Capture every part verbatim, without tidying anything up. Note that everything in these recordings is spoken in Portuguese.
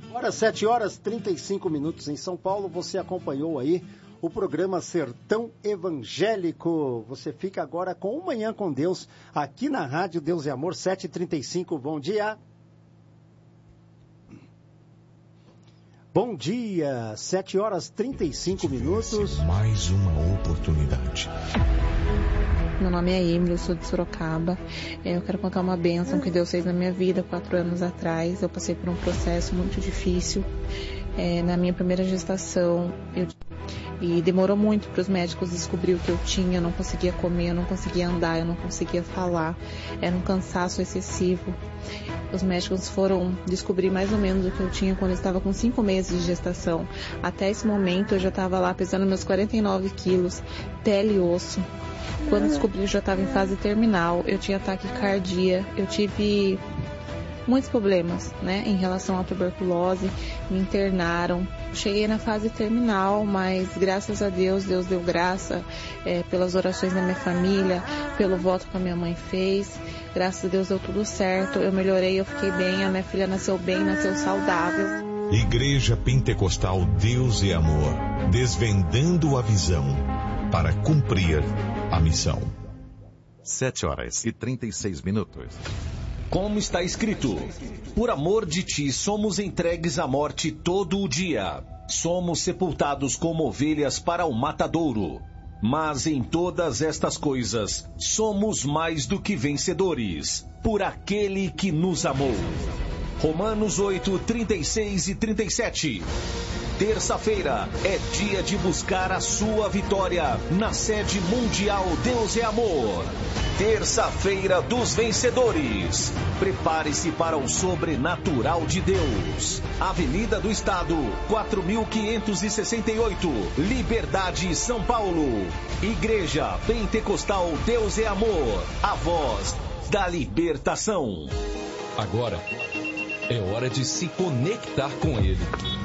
Agora, sete horas e trinta e cinco minutos em São Paulo. Você acompanhou aí o programa Sertão Evangélico. Você fica agora com o Manhã com Deus, aqui na Rádio Deus e Amor, sete e trinta e cinco. Bom dia. Bom dia, sete horas e trinta e cinco minutos. Mais uma oportunidade. Meu nome é Emily, eu sou de Sorocaba. Eu quero contar uma bênção que Deus fez na minha vida quatro anos atrás. Eu passei por um processo muito difícil. É, na minha primeira gestação, eu... e demorou muito para os médicos descobrir o que eu tinha. Eu não conseguia comer, eu não conseguia andar, eu não conseguia falar. Era um cansaço excessivo. Os médicos foram descobrir mais ou menos o que eu tinha quando eu estava com cinco meses de gestação. Até esse momento eu já estava lá pesando meus quarenta e nove quilos, pele e osso. Quando descobri, eu já estava em fase terminal, eu tinha taquicardia, eu tive muitos problemas, né, em relação à tuberculose, me internaram. Cheguei na fase terminal, mas graças a Deus, Deus deu graça é, pelas orações da minha família, pelo voto que a minha mãe fez. Graças a Deus deu tudo certo, eu melhorei, eu fiquei bem, a minha filha nasceu bem, nasceu saudável. Igreja Pentecostal Deus e Amor, desvendando a visão para cumprir a missão. sete horas e trinta e seis minutos. Como está escrito: por amor de ti somos entregues à morte todo o dia. Somos sepultados como ovelhas para o matadouro. Mas em todas estas coisas somos mais do que vencedores, por aquele que nos amou. Romanos oito, trinta e seis e trinta e sete. Terça-feira é dia de buscar a sua vitória na sede mundial Deus é Amor. Terça-feira dos vencedores. Prepare-se para o sobrenatural de Deus. Avenida do Estado, quatro mil quinhentos e sessenta e oito, Liberdade, São Paulo. Igreja Pentecostal Deus é Amor, a voz da libertação. Agora é hora de se conectar com Ele.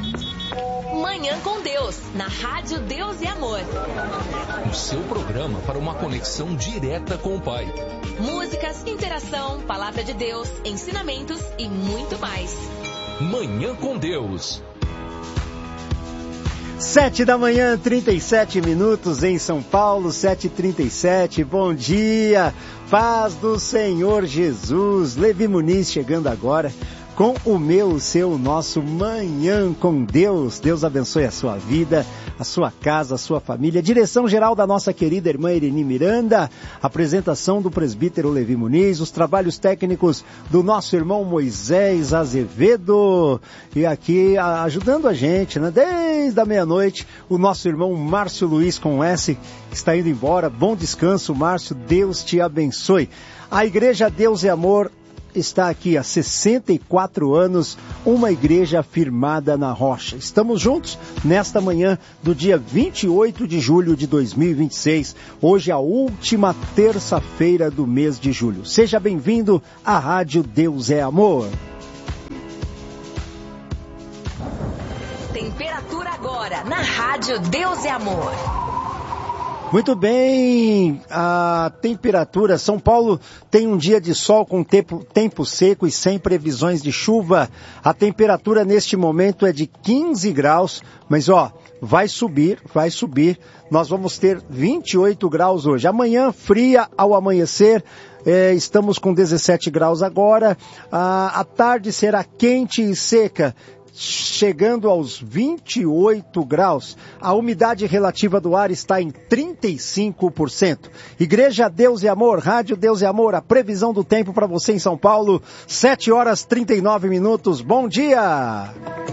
Manhã com Deus, na Rádio Deus e Amor. O seu programa para uma conexão direta com o Pai. Músicas, interação, palavra de Deus, ensinamentos e muito mais. Manhã com Deus. Sete da manhã, trinta e sete minutos em São Paulo, sete e trinta e sete. Bom dia, paz do Senhor Jesus. Levi Muniz chegando agora com o meu, o seu, o nosso Manhã com Deus. Deus abençoe a sua vida, a sua casa, a sua família. Direção geral da nossa querida irmã Irene Miranda. Apresentação do presbítero Levi Muniz. Os trabalhos técnicos do nosso irmão Moisés Azevedo. E aqui ajudando a gente, né? Desde a meia-noite, o nosso irmão Márcio Luiz com S, que está indo embora. Bom descanso, Márcio. Deus te abençoe. A Igreja Deus e Amor está aqui há sessenta e quatro anos, uma igreja firmada na rocha. Estamos juntos nesta manhã do dia vinte e oito de julho de dois mil e vinte e seis, hoje é a última terça-feira do mês de julho. Seja bem-vindo à Rádio Deus é Amor. Temperatura agora na Rádio Deus é Amor. Muito bem, a temperatura, São Paulo tem um dia de sol com tempo, tempo seco e sem previsões de chuva. A temperatura neste momento é de quinze graus, mas ó, vai subir, vai subir. Nós vamos ter vinte e oito graus hoje. Amanhã, fria ao amanhecer, é, estamos com dezessete graus agora. A, a tarde será quente e seca, chegando aos vinte e oito graus. A umidade relativa do ar está em trinta e cinco por cento. Igreja Deus e Amor, Rádio Deus e Amor, a previsão do tempo para você em São Paulo, sete horas e trinta e nove minutos. Bom dia!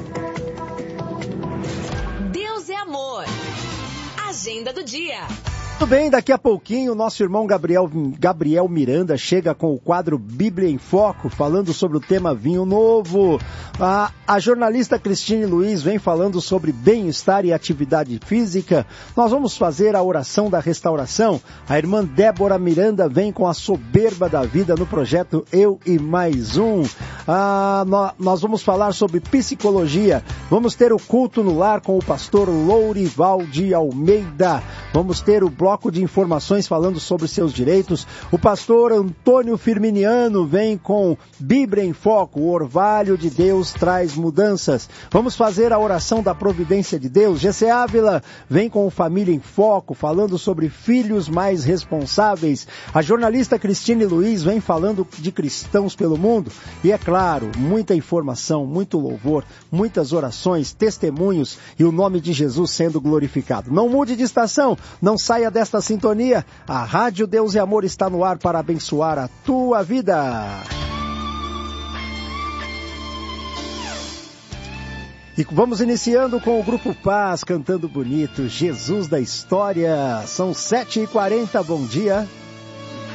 Deus é Amor. Agenda do dia. Tudo bem, daqui a pouquinho o nosso irmão Gabriel, Gabriel Miranda chega com o quadro Bíblia em Foco, falando sobre o tema Vinho Novo. A, a jornalista Cristine Luiz vem falando sobre bem-estar e atividade física. Nós vamos fazer a oração da restauração. A irmã Débora Miranda vem com a soberba da vida no projeto Eu e Mais Um. Ah, no, nós vamos falar sobre psicologia. Vamos ter o culto no lar com o pastor Lourival de Almeida. Vamos ter o bloco bloco de informações falando sobre seus direitos. O pastor Antônio Firminiano vem com Bíblia em Foco, o orvalho de Deus traz mudanças. Vamos fazer a oração da providência de Deus. G C Ávila vem com Família em Foco, falando sobre filhos mais responsáveis. A jornalista Cristine Luiz vem falando de cristãos pelo mundo. E é claro, muita informação, muito louvor, muitas orações, testemunhos e o nome de Jesus sendo glorificado. Não mude de estação, não saia desta sintonia. A Rádio Deus e Amor está no ar para abençoar a tua vida. E vamos iniciando com o Grupo Paz, cantando bonito, Jesus da História. São sete e quarenta, bom dia.